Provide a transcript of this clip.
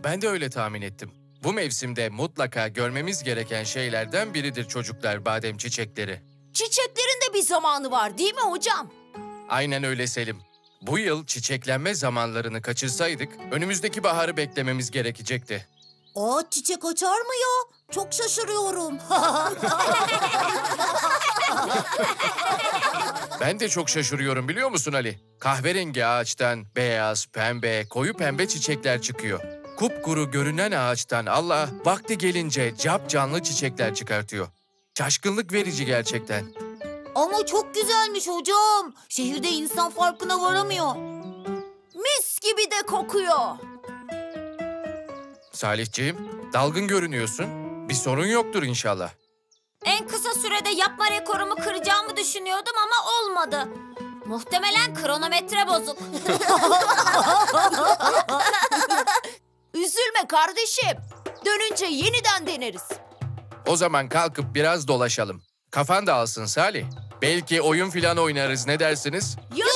Ben de öyle tahmin ettim. Bu mevsimde mutlaka görmemiz gereken şeylerden biridir çocuklar, badem çiçekleri. Çiçeklerin de bir zamanı var değil mi hocam? Aynen öyle Selim. Bu yıl çiçeklenme zamanlarını kaçırsaydık önümüzdeki baharı beklememiz gerekecekti. Aa, çiçek açar mı ya? Çok şaşırıyorum. Ben de çok şaşırıyorum biliyor musun Ali? Kahverengi ağaçtan beyaz, pembe, koyu pembe çiçekler çıkıyor. Kupkuru görünen ağaçtan Allah vakti gelince capcanlı çiçekler çıkartıyor. Şaşkınlık verici gerçekten. Ama çok güzelmiş hocam. Şehirde insan farkına varamıyor. Mis gibi de kokuyor. Salihciğim, dalgın görünüyorsun. Bir sorun yoktur inşallah. En kısa sürede yapma rekorumu kıracağımı düşünüyordum ama olmadı. Muhtemelen kronometre bozuk. Üzülme kardeşim. Dönünce yeniden deneriz. O zaman kalkıp biraz dolaşalım. Kafan dağılsın Salih. Belki oyun filan oynarız, ne dersiniz? Yaşasın!